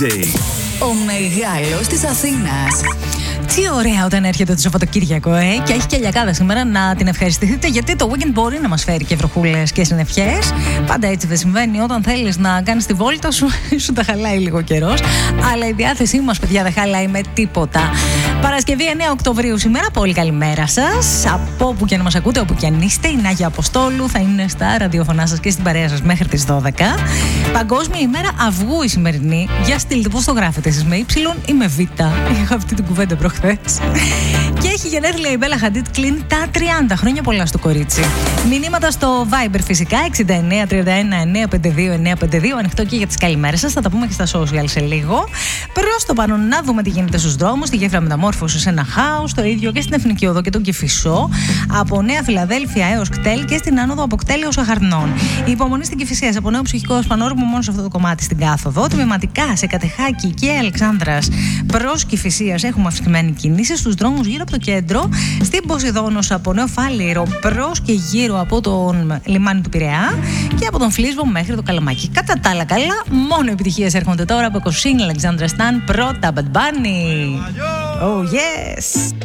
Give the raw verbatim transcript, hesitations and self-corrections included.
Ο μεγάλος της Αθήνας. Τι ωραία όταν έρχεται το Σαββατοκύριακο, ε! Και έχει και λιακάδα σήμερα, να την ευχαριστηθείτε, γιατί το weekend μπορεί να μας φέρει και βροχούλες και συννεφιές. Πάντα έτσι δεν συμβαίνει. Όταν θέλεις να κάνεις τη βόλτα σου, σου τα χαλάει λίγο καιρός. Αλλά η διάθεσή μας, παιδιά, δεν χαλάει με τίποτα. Παρασκευή εννέα Οκτωβρίου σήμερα. Πολύ καλημέρα σας. Από όπου και να μας ακούτε, όπου και αν είστε, η Νάγια Αποστόλου θα είναι στα ραδιοφωνά σας και στην παρέα σας μέχρι τις δώδεκα. Παγκόσμια ημέρα αυγού η σημερινή. Για στείλτε πώς το γράφετε εσείς, με Y ή με Β. Είχα αυτή την κουβέντα προχθές. Και έχει γενέθλια η Μπέλα Χαντίτ, κλείνει τα τριάντα χρόνια, πολλά στο κορίτσι. Μηνύματα στο Viber φυσικά, εξήντα εννέα τριάντα ένα εννιακόσια πενήντα δύο εννιακόσια πενήντα δύο, ανοιχτό και για τις καλημέρες σας. Θα τα πούμε και στα social σε λίγο. Προς το πάνω να δούμε τι γίνεται στους δρόμους, τη γέφυρα μεταμόρφωση σε ένα χάος, το ίδιο και στην Εθνική Οδό και τον Κηφισό, από Νέα Φιλαδέλφια έως Κτέλ και στην άνοδο από Κτέλ έως Αχαρνών. Η υπομονή στην Κηφισίας, από Νέο Ψυχικό Σπανόρμο μόνο σε αυτό το κομμάτι στην κάθοδο. Τμηματικά σε Κατεχάκη και Αλεξάνδρας προς Κηφισίας έχουμε αυξημένη κίνηση στους δρόμους γύρω από το κέντρο. Στην Ποσειδώνος από Νέο Φάληρο προς και γύρω από τον λιμάνι του Πειραιά και από τον Φλίσβο μέχρι το Καλαμάκι. Κατά τα άλλα καλά, μόνο επιτυχίες έρχονται τώρα από Κοσίνη, Αλεξάνδρα Σταν, πρώτα Bad Bunny. Oh yes!